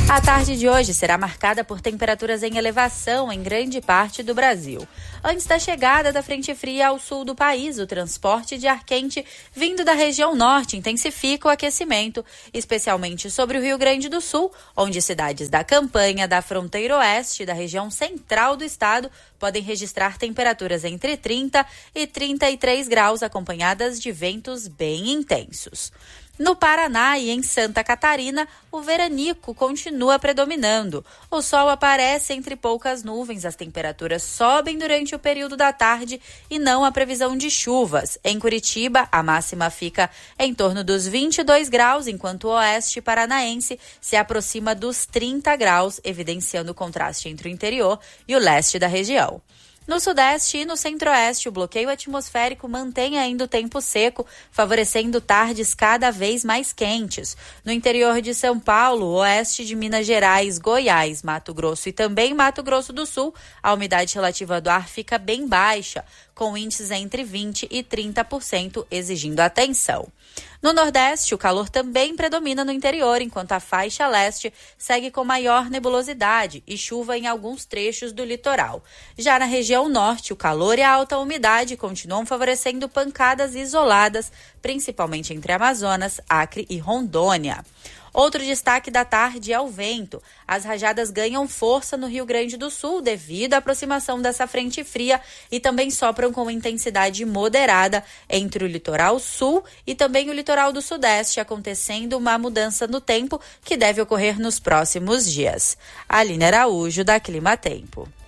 A tarde de hoje será marcada por temperaturas em elevação em grande parte do Brasil. Antes da chegada da frente fria ao sul do país, o transporte de ar quente vindo da região norte intensifica o aquecimento, especialmente sobre o Rio Grande do Sul, onde cidades da campanha, da fronteira oeste e da região central do estado podem registrar temperaturas entre 30 e 33 graus, acompanhadas de ventos bem intensos. No Paraná e em Santa Catarina, o veranico continua predominando. O sol aparece entre poucas nuvens, as temperaturas sobem durante o período da tarde e não há previsão de chuvas. Em Curitiba, a máxima fica em torno dos 22 graus, enquanto o oeste paranaense se aproxima dos 30 graus, evidenciando o contraste entre o interior e o leste da região. No sudeste e no centro-oeste, o bloqueio atmosférico mantém ainda o tempo seco, favorecendo tardes cada vez mais quentes. No interior de São Paulo, oeste de Minas Gerais, Goiás, Mato Grosso e também Mato Grosso do Sul, a umidade relativa do ar fica bem baixa, com índices entre 20% e 30%, exigindo atenção. No Nordeste, o calor também predomina no interior, enquanto a faixa leste segue com maior nebulosidade e chuva em alguns trechos do litoral. Já na região norte, o calor e a alta umidade continuam favorecendo pancadas isoladas, principalmente entre Amazonas, Acre e Rondônia. Outro destaque da tarde é o vento. As rajadas ganham força no Rio Grande do Sul devido à aproximação dessa frente fria e também sopram com intensidade moderada entre o litoral sul e também o litoral do sudeste, acontecendo uma mudança no tempo que deve ocorrer nos próximos dias. Aline Araújo, da Clima Tempo.